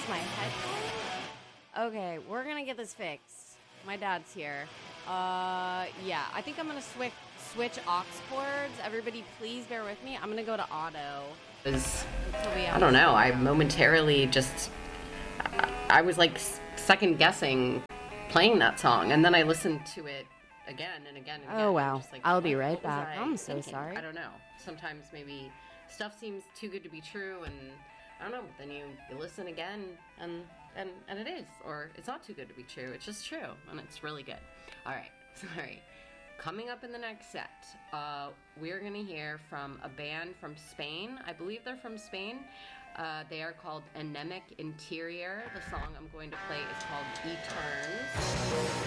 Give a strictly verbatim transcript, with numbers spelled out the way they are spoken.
my headphone? Okay, we're gonna get this fixed. My dad's here. Uh, yeah, I think I'm gonna switch switch aux cords. Everybody, please bear with me. I'm gonna go to auto. Was, I don't know. I momentarily just, I was like second guessing playing that song, and then I listened to it again and again and again. Oh wow! Just like, I'll be what, right what back. I'm so thinking? sorry. I don't know. Sometimes maybe stuff seems too good to be true, and I don't know. Then you, you listen again, and and and it is, or it's not too good to be true. It's just true, and it's really good. All right, sorry. Coming up in the next set, uh, we're going to hear from a band from Spain. I believe they're from Spain. Uh, they are called Anemic Interior. The song I'm going to play is called Eterns.